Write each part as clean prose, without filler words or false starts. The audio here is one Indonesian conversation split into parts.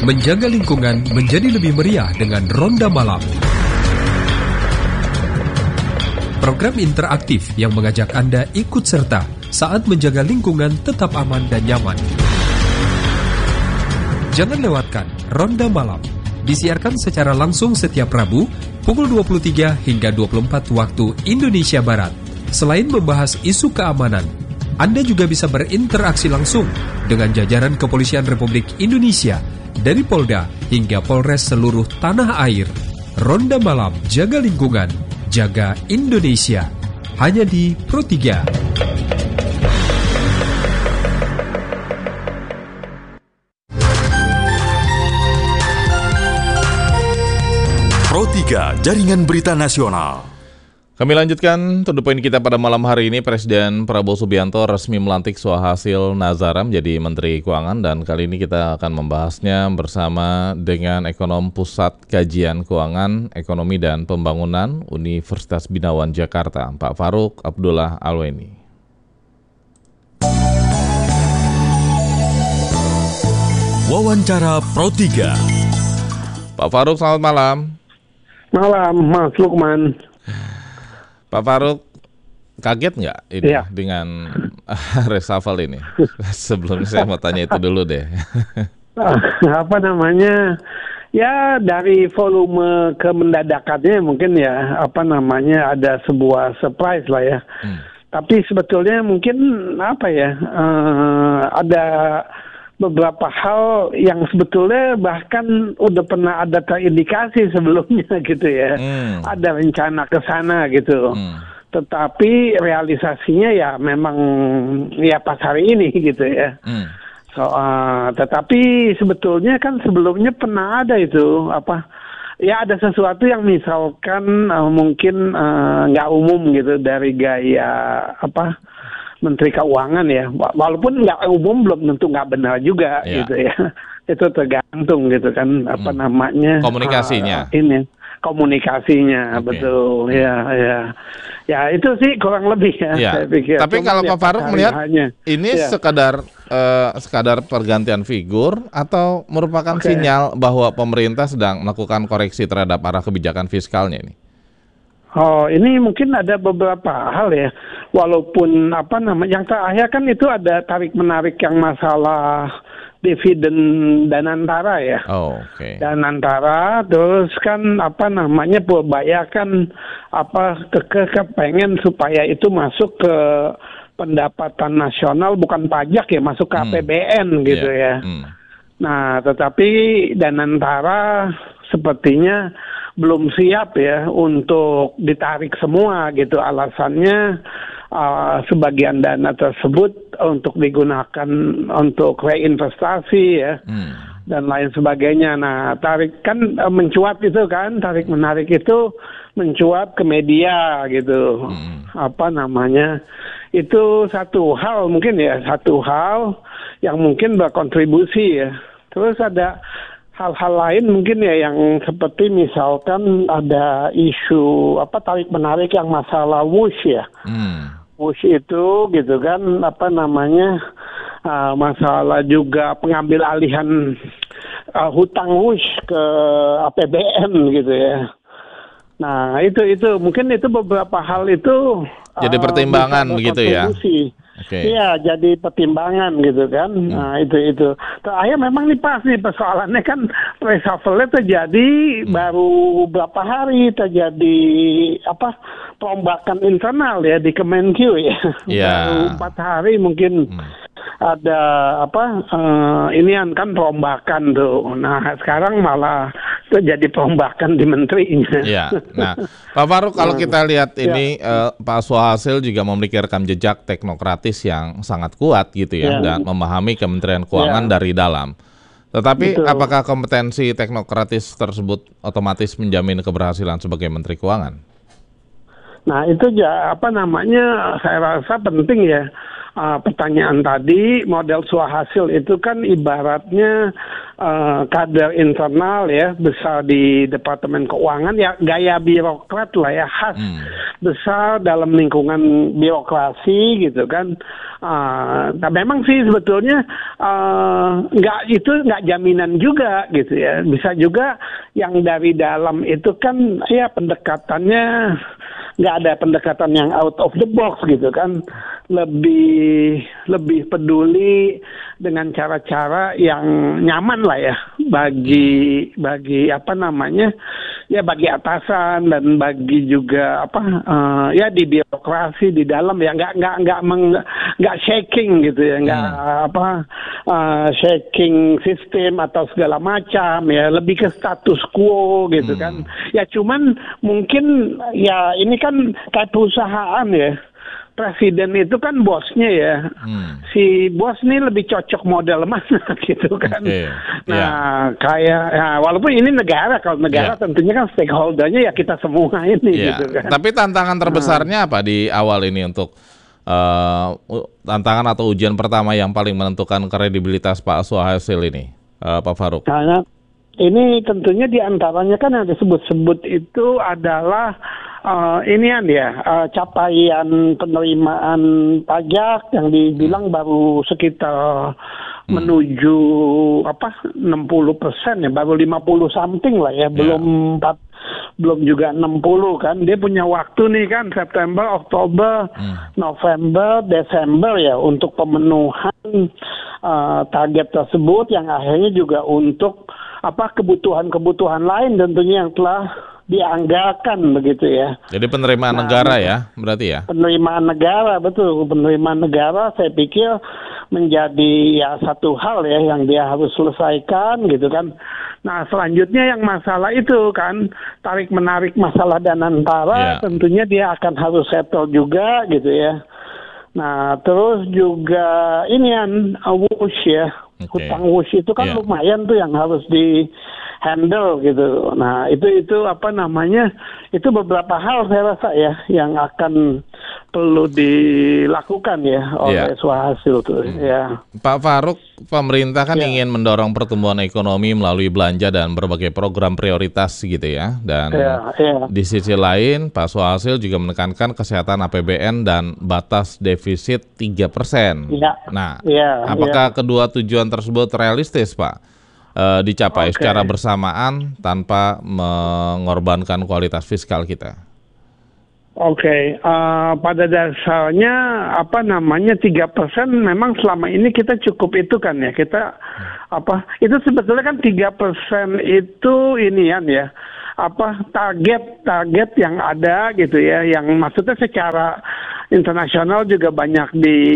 Menjaga lingkungan menjadi lebih meriah dengan Ronda Malam. Program interaktif yang mengajak Anda ikut serta saat menjaga lingkungan tetap aman dan nyaman. Jangan lewatkan Ronda Malam. Disiarkan secara langsung setiap Rabu pukul 23 hingga 24 waktu Indonesia Barat. Selain membahas isu keamanan, Anda juga bisa berinteraksi langsung dengan jajaran Kepolisian Republik Indonesia dari Polda hingga Polres seluruh tanah air. Ronda Malam, jaga lingkungan, jaga Indonesia. Hanya di Pro 3. Pro 3, Jaringan Berita Nasional. Kami lanjutkan to the point kita pada malam hari ini. Presiden Prabowo Subianto resmi melantik Suhasil Nazara menjadi Menteri Keuangan, dan kali ini kita akan membahasnya bersama dengan Ekonom Pusat Kajian Keuangan, Ekonomi dan Pembangunan Universitas Binawan Jakarta, Pak Farouk Abdullah Alweni. Wawancara Pro 3. Pak Farouk, selamat malam. Malam, Mas Lukman. Pak Farouk, kaget nggak ini dengan reshuffle ini? Sebelumnya saya mau tanya itu dulu deh. Ya dari volume kemendadakannya mungkin ada sebuah surprise lah ya. Tapi sebetulnya mungkin ada beberapa hal yang sebetulnya bahkan udah pernah ada terindikasi sebelumnya gitu ya. Ada rencana ke sana gitu. Tetapi realisasinya ya memang ya pas hari ini gitu ya. Tetapi sebetulnya kan sebelumnya pernah ada itu ya ada sesuatu yang misalkan mungkin nggak umum gitu dari gaya Menteri Keuangan ya, walaupun nggak umum belum tentu nggak benar juga gitu ya. Itu tergantung gitu kan komunikasinya. Komunikasinya betul ya itu sih kurang lebih ya. Saya pikir. Tapi kalau Pak Farouk melihat ini sekadar pergantian figur atau merupakan sinyal bahwa pemerintah sedang melakukan koreksi terhadap arah kebijakan fiskalnya ini? Oh, ini mungkin ada beberapa hal ya. Walaupun yang terakhir kan itu ada tarik-menarik yang masalah dividen Danantara ya. Oh, oke. Danantara, terus kan Purbaya kan pengen supaya itu masuk ke pendapatan nasional, bukan pajak ya, masuk ke APBN gitu ya. Nah, tetapi Danantara sepertinya belum siap ya untuk ditarik semua gitu. Alasannya sebagian dana tersebut untuk digunakan untuk reinvestasi ya dan lain sebagainya. Nah, tarik kan mencuat itu kan, tarik menarik itu mencuat ke media gitu. Itu satu hal yang mungkin berkontribusi ya. Terus ada hal-hal lain mungkin ya yang seperti misalkan ada isu tarik menarik yang masalah WUSH ya. WUSH itu gitu kan masalah juga pengambil alihan hutang WUSH ke APBN gitu ya. Nah itu mungkin itu beberapa hal itu jadi pertimbangan begitu ya. Iya, jadi pertimbangan gitu kan. Nah, itu. Terakhir memang nih pas nih persoalannya kan reshuffle-nya terjadi baru berapa hari terjadi perombakan internal ya di Kemenkyu ya. Baru 4 hari mungkin ada kan perombakan tuh. Nah, sekarang malah terjadi perombakan di menterinya. Iya. Nah, Pak Farouk, kalau kita lihat ini Pak Suhasil juga memiliki rekam jejak teknokratis yang sangat kuat gitu ya, dan memahami Kementerian Keuangan dari dalam. Tetapi apakah kompetensi teknokratis tersebut otomatis menjamin keberhasilan sebagai Menteri Keuangan? Nah, itu saya rasa penting ya. Pertanyaan tadi, model Suhasil itu kan ibaratnya kader internal ya, besar di Departemen Keuangan, ya gaya birokrat lah ya, khas besar dalam lingkungan birokrasi gitu kan. Nah memang sih sebetulnya nggak jaminan juga gitu ya, bisa juga yang dari dalam itu kan ya pendekatannya nggak ada pendekatan yang out of the box gitu kan, lebih peduli dengan cara-cara yang nyaman lah ya bagi apa namanya ya, bagi atasan dan bagi juga ya di birokrasi di dalam ya, nggak shaking gitu ya, shaking sistem atau segala macam ya, lebih ke status quo gitu kan ya. Cuman mungkin ya ini kan kayak perusahaan ya, presiden itu kan bosnya ya, si bos ini lebih cocok model mana gitu kan. Nah kayak ya, walaupun ini negara, kalau negara tentunya kan stakeholdernya ya kita semua ini gitu kan. Tapi tantangan terbesarnya apa di awal ini untuk tantangan atau ujian pertama yang paling menentukan kredibilitas Pak Swahasil ini, Pak Farouk? Karena ini tentunya diantaranya kan yang disebut-sebut itu adalah capaian penerimaan pajak yang dibilang baru sekitar menuju 60% ya, baru 50 something lah ya, belum juga 60 kan. Dia punya waktu nih kan, September, Oktober, November, Desember ya untuk pemenuhan target tersebut, yang akhirnya juga untuk kebutuhan-kebutuhan lain tentunya yang telah dianggarkan begitu ya. Jadi penerimaan negara ya, berarti ya? Penerimaan negara, betul. Penerimaan negara saya pikir menjadi ya satu hal ya yang dia harus selesaikan gitu kan. Nah selanjutnya yang masalah itu kan, tarik-menarik masalah Danantara, tentunya dia akan harus settle juga gitu ya. Nah terus juga ini WUSH ya, hutang WUSH itu kan lumayan tuh yang harus di handle gitu. Nah itu itu beberapa hal saya rasa ya yang akan perlu dilakukan ya oleh Swahasil tuh ya. Pak Farouk, pemerintah kan ingin mendorong pertumbuhan ekonomi melalui belanja dan berbagai program prioritas gitu ya. Dan di sisi lain Pak Swahasil juga menekankan kesehatan APBN dan batas defisit 3%. Nah, apakah kedua tujuan tersebut realistis Pak dicapai secara bersamaan tanpa mengorbankan kualitas fiskal kita? Pada dasarnya 3% memang selama ini kita cukup itu kan ya, kita itu sebetulnya kan 3% itu target yang ada gitu ya, yang maksudnya secara internasional juga banyak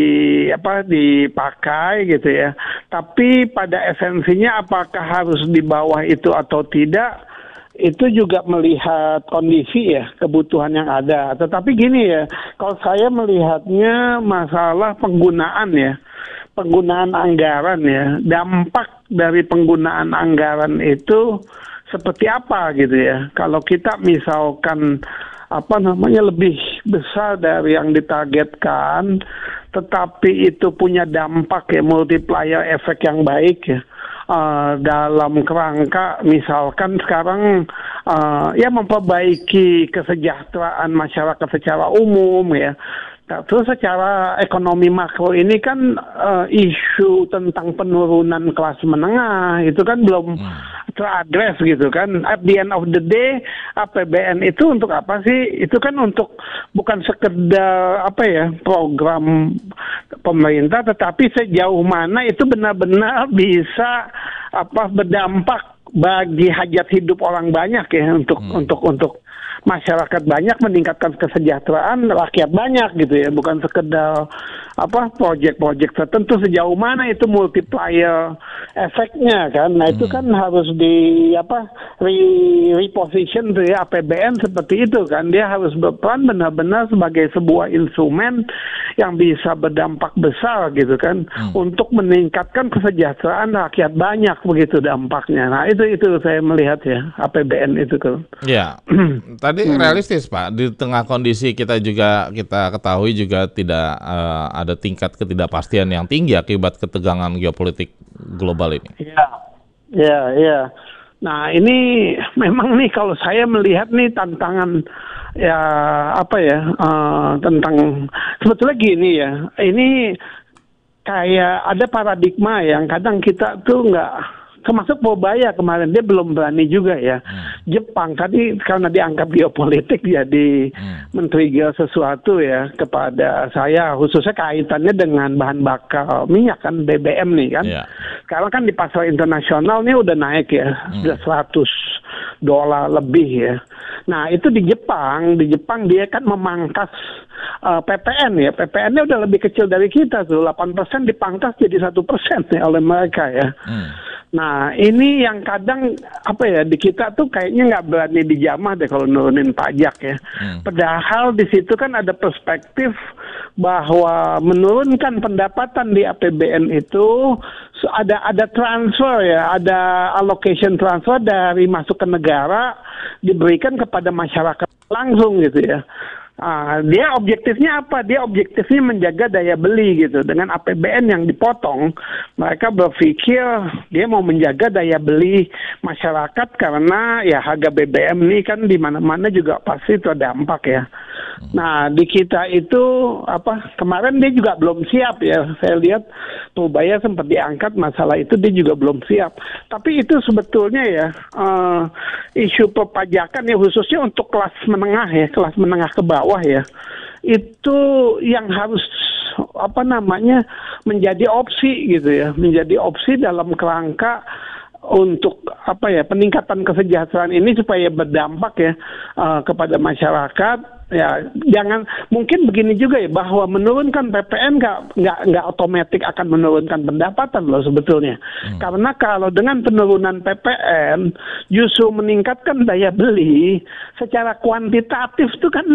dipakai gitu ya. Tapi pada esensinya apakah harus di bawah itu atau tidak, itu juga melihat kondisi ya, kebutuhan yang ada. Tetapi gini ya, kalau saya melihatnya masalah penggunaan anggaran ya, dampak dari penggunaan anggaran itu seperti apa gitu ya. Kalau kita misalkan lebih besar dari yang ditargetkan, tetapi itu punya dampak ya, multiplier efek yang baik ya, dalam kerangka misalkan sekarang memperbaiki kesejahteraan masyarakat secara umum ya. Terus secara ekonomi makro ini kan isu tentang penurunan kelas menengah itu kan belum teradres gitu kan. At the end of the day, APBN itu untuk apa sih? Itu kan untuk bukan sekedar program pemerintah, tetapi sejauh mana itu benar-benar bisa berdampak bagi hajat hidup orang banyak ya, untuk masyarakat banyak, meningkatkan kesejahteraan rakyat banyak gitu ya, bukan sekedar proyek-proyek tertentu. Sejauh mana itu multiplier efeknya kan. Nah itu kan harus di reposition tuh ya, APBN seperti itu kan. Dia harus berperan benar-benar sebagai sebuah instrumen yang bisa berdampak besar gitu kan, untuk meningkatkan kesejahteraan rakyat banyak, begitu dampaknya. Nah itu saya melihat ya, APBN itu kan. Ya. Tadi realistis Pak, di tengah kondisi kita ketahui juga tidak ada tingkat ketidakpastian yang tinggi akibat ketegangan geopolitik global ini. Ya. Nah ini memang nih kalau saya melihat nih tantangan ya tentang sebetulnya gini ya. Ini kayak ada paradigma yang kadang kita tuh nggak, termasuk Bobaya kemarin dia belum berani juga ya. Jepang tadi karena dianggap geopolitik jadi men-trigger sesuatu ya kepada saya, khususnya kaitannya dengan bahan bakar minyak kan, BBM nih kan. Sekarang kan di pasar internasional nih udah naik ya, sudah $100 lebih ya. Nah itu di Jepang dia kan memangkas PPN ya, PPN-nya udah lebih kecil dari kita tuh, 8% dipangkas jadi 1% ya oleh mereka ya. Nah ini yang kadang di kita tuh kayaknya nggak berani dijamah deh kalau nurunin pajak ya. Padahal di situ kan ada perspektif bahwa menurunkan pendapatan di APBN itu ada transfer ya, ada allocation transfer dari masuk ke negara diberikan kepada masyarakat langsung gitu ya. Dia objektifnya apa? Dia objektifnya menjaga daya beli gitu. Dengan APBN yang dipotong, mereka berpikir dia mau menjaga daya beli masyarakat karena ya harga BBM ini kan di mana-mana juga pasti terdampak ya. Nah di kita itu kemarin dia juga belum siap ya. Saya lihat Bobaya sempat diangkat masalah itu, dia juga belum siap. Tapi itu sebetulnya ya isu perpajakan ya khususnya untuk kelas menengah ya, kelas menengah ke bawah ya, itu yang harus menjadi opsi gitu ya, menjadi opsi dalam kerangka untuk peningkatan kesejahteraan ini supaya berdampak ya kepada masyarakat. Ya jangan, mungkin begini juga ya, bahwa menurunkan PPN nggak otomatis akan menurunkan pendapatan loh sebetulnya. Karena kalau dengan penurunan PPN justru meningkatkan daya beli secara kuantitatif itu kan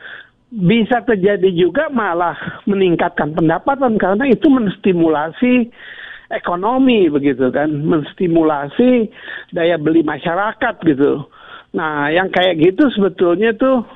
bisa terjadi juga malah meningkatkan pendapatan, karena itu menstimulasi ekonomi begitu kan, menstimulasi daya beli masyarakat gitu. Nah yang kayak gitu sebetulnya tuh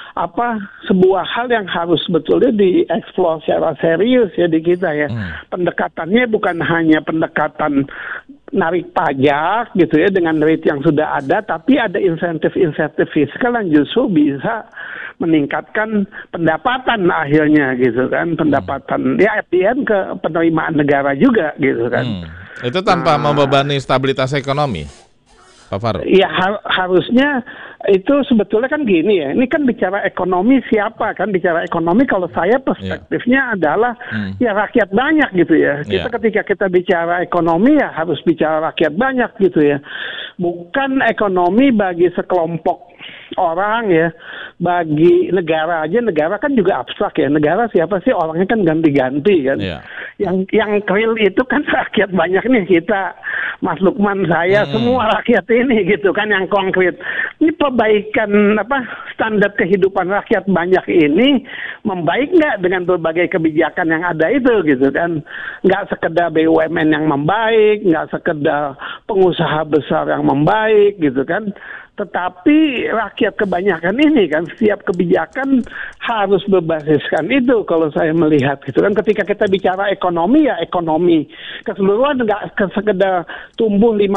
sebuah hal yang harus sebetulnya dieksplor secara serius ya di kita ya. Pendekatannya bukan hanya pendekatan narik pajak gitu ya dengan rate yang sudah ada, tapi ada insentif-insentif fiskal yang justru bisa meningkatkan pendapatan akhirnya gitu kan, pendapatan ya at the end ke penerimaan negara juga gitu kan. Itu tanpa membebani stabilitas ekonomi, Pak Faruk? Ya harusnya itu sebetulnya kan gini ya, ini kan bicara ekonomi siapa kan, bicara ekonomi kalau saya perspektifnya adalah ya rakyat banyak gitu ya. Ketika kita bicara ekonomi ya harus bicara rakyat banyak gitu ya. Bukan ekonomi bagi sekelompok orang ya, bagi negara aja. Negara kan juga abstrak ya, negara siapa sih, orangnya kan ganti-ganti kan. Yang real itu kan rakyat banyak nih, kita, Mas Lukman, saya, semua rakyat ini gitu kan yang konkret. Ini perbaikan standar kehidupan rakyat banyak ini membaik nggak dengan berbagai kebijakan yang ada itu gitu kan. Nggak sekedar BUMN yang membaik, nggak sekedar pengusaha besar yang membaik gitu kan. Tetapi rakyat kebanyakan ini kan, setiap kebijakan harus berbasiskan itu kalau saya melihat gitu kan. Ketika kita bicara ekonomi ya ekonomi keseluruhan, nggak sekedar tumbuh 5%,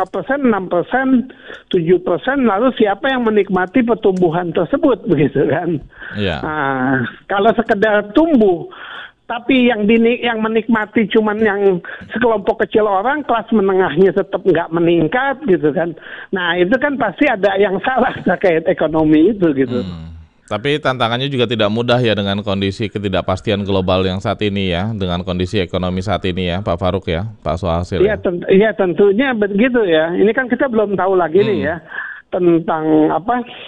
6%, 7%, lalu siapa yang menikmati pertumbuhan tersebut begitu kan. Nah, kalau sekedar tumbuh tapi yang menikmati cuman yang sekelompok kecil orang, kelas menengahnya tetap nggak meningkat gitu kan. Nah itu kan pasti ada yang salah terkait ekonomi itu gitu. Tapi tantangannya juga tidak mudah ya dengan kondisi ketidakpastian global yang saat ini ya, dengan kondisi ekonomi saat ini ya, Pak Faruk ya, Pak Suhasil. Iya tentunya begitu ya. Ini kan kita belum tahu lagi nih ya tentang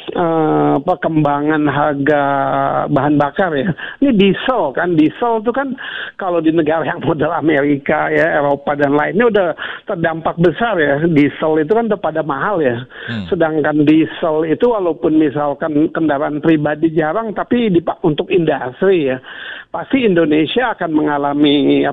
perkembangan harga bahan bakar ya. Ini diesel itu kan kalau di negara yang model Amerika ya, Eropa dan lainnya udah terdampak besar ya. Diesel itu kan udah pada mahal ya. Sedangkan diesel itu walaupun misalkan kendaraan pribadi jarang, tapi untuk industri ya pasti Indonesia akan mengalami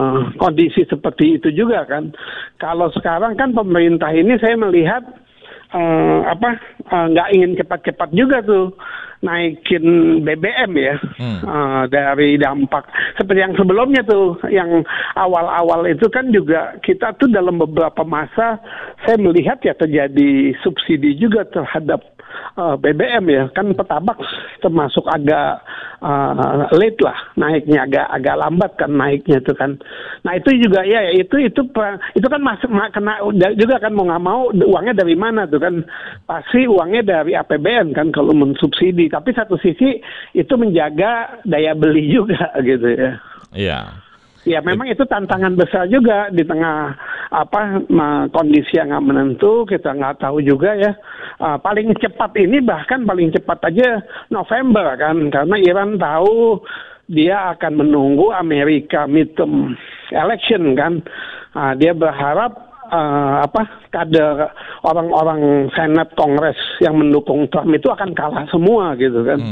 kondisi seperti itu juga kan. Kalau sekarang kan pemerintah ini saya melihat nggak ingin cepat-cepat juga tuh naikin BBM ya, dari dampak seperti yang sebelumnya tuh, yang awal-awal itu kan juga kita tuh dalam beberapa masa saya melihat ya terjadi subsidi juga terhadap BBM ya, kan Pertamax termasuk agak late lah naiknya, agak lambat kan naiknya itu kan. Nah itu juga ya itu kan masuk kena juga kan, mau nggak mau uangnya dari mana tuh kan, pasti uangnya dari APBN kan kalau mensubsidi. Tapi satu sisi itu menjaga daya beli juga gitu ya. Iya. Ya memang itu tantangan besar juga di tengah kondisi yang nggak menentu, kita nggak tahu juga ya. Paling cepat ini bahkan paling cepat aja November kan, karena Iran tahu dia akan menunggu Amerika midterm election kan. Dia berharap kader orang-orang Senat Kongres yang mendukung Trump itu akan kalah semua gitu kan.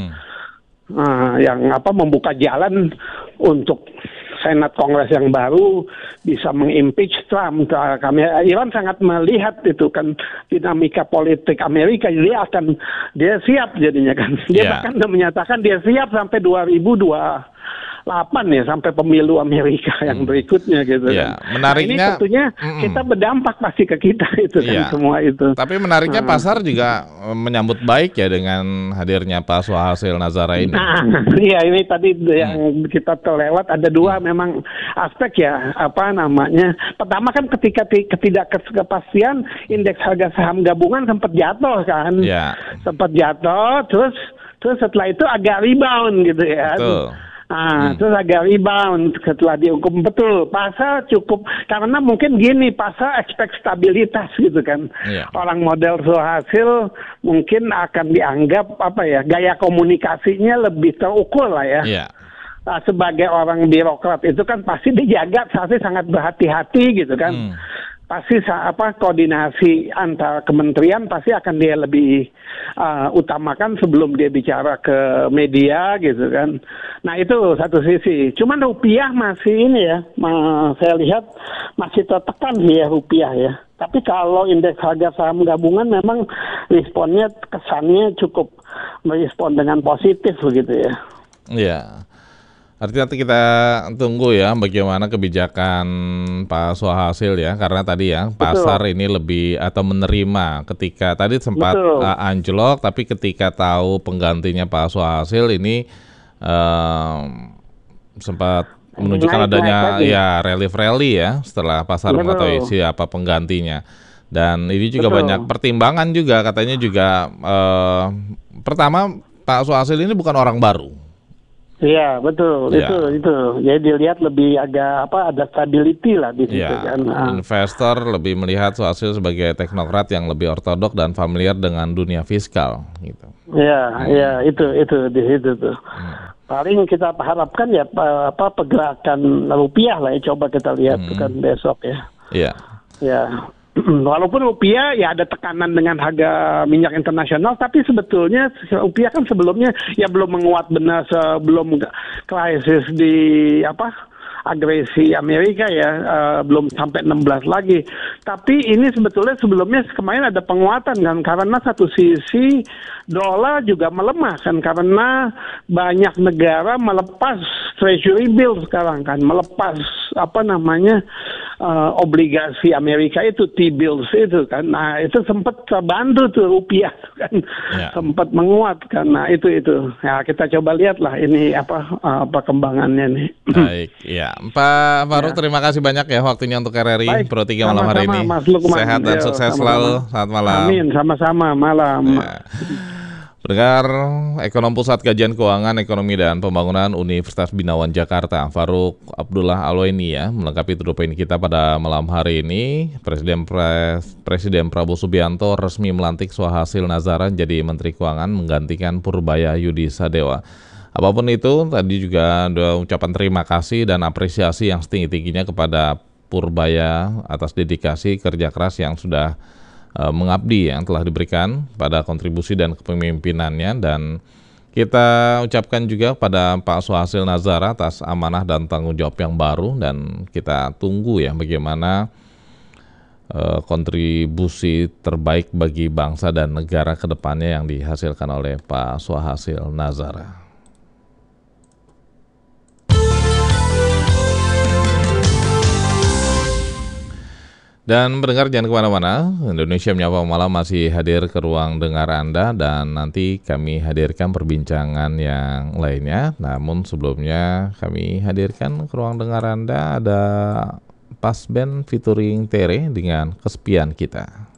Yang membuka jalan untuk Senat Kongres yang baru bisa mengimpeach Trump. Iran sangat melihat itu kan dinamika politik Amerika, jadi dia siap jadinya kan. Dia bahkan sudah menyatakan dia siap sampai 2028 ya, sampai pemilu Amerika yang berikutnya gitu kan. Menariknya, ini tentunya kita berdampak pasti ke kita itu kan semua itu. Tapi menariknya pasar juga menyambut baik ya dengan hadirnya Pak Suhasil Nazara ini. Iya ini tadi yang kita terlewat ada dua memang aspek ya, pertama kan ketika ketidakpastian indeks harga saham gabungan sempat jatuh kan. Sempat jatuh terus setelah itu agak rebound gitu ya. Betul. Terus agak rebound setelah dihukum. Betul, pasar cukup, karena mungkin gini, pasar expect stabilitas gitu kan. Orang model Suhasil mungkin akan dianggap gaya komunikasinya lebih terukur lah ya. Sebagai orang birokrat itu kan pasti dijaga, pasti sangat berhati-hati gitu kan. Pasti koordinasi antar kementerian pasti akan dia lebih utamakan sebelum dia bicara ke media gitu kan. Nah itu satu sisi. Cuman rupiah masih ini ya, saya lihat masih tertekan ya rupiah ya. Tapi kalau indeks harga saham gabungan memang responnya kesannya cukup merespon dengan positif begitu ya. Iya. Artinya kita tunggu ya bagaimana kebijakan Pak Suhasil ya, karena tadi ya pasar ini lebih atau menerima ketika tadi sempat anjlok, tapi ketika tahu penggantinya Pak Suhasil ini sempat menunjukkan adanya relief rally ya setelah pasar mengetahui siapa penggantinya. Dan ini juga banyak pertimbangan juga, katanya juga pertama Pak Suhasil ini bukan orang baru. Iya betul, itu. Jadi dilihat lebih agak ada stability lah di situ kan. Investor lebih melihat Suhasil sebagai teknokrat yang lebih ortodok dan familiar dengan dunia fiskal gitu. Iya, itu di situ tuh. Paling kita harapkan ya pergerakan rupiah lah ya, coba kita lihat kan besok ya. Iya. Walaupun rupiah ya ada tekanan dengan harga minyak internasional, tapi sebetulnya rupiah kan sebelumnya ya belum menguat benar sebelum krisis di agresi Amerika ya, belum sampai 16 lagi. Tapi ini sebetulnya sebelumnya kemarin ada penguatan kan, karena satu sisi dolar juga melemah kan, karena banyak negara melepas treasury bill sekarang kan, melepas obligasi Amerika itu, T-bills itu kan. Nah itu sempat terbantu tuh rupiah kan, sempat menguat kan. Nah itu ya kita coba lihat lah ini perkembangannya nih. Baik ya Pak Faruk, terima kasih banyak ya waktunya untuk RRI Pro 3 malam hari ini. Sehat dan sukses selalu. Selamat malam. Amin, sama-sama, malam. Pendengar, Ekonom Pusat Kajian Keuangan, Ekonomi dan Pembangunan Universitas Binawan Jakarta, Faruk Abdullah Alwaini ya, melengkapi to the point kita pada malam hari ini. Presiden Prabowo Subianto resmi melantik Suhasil Nazara jadi Menteri Keuangan menggantikan Purbaya Yudi Sadewa. Apapun itu, tadi juga ada ucapan terima kasih dan apresiasi yang setinggi-tingginya kepada Purbaya atas dedikasi kerja keras yang sudah mengabdi yang telah diberikan pada kontribusi dan kepemimpinannya, dan kita ucapkan juga pada Pak Suhasil Nazara atas amanah dan tanggung jawab yang baru, dan kita tunggu ya bagaimana kontribusi terbaik bagi bangsa dan negara ke depannya yang dihasilkan oleh Pak Swahasil Nazara. Dan pendengar jangan kemana-mana, Indonesia Menyapa Malam masih hadir ke ruang dengar Anda dan nanti kami hadirkan perbincangan yang lainnya. Namun sebelumnya kami hadirkan ke ruang dengar Anda ada Pas Band featuring Tere dengan Kesepian Kita.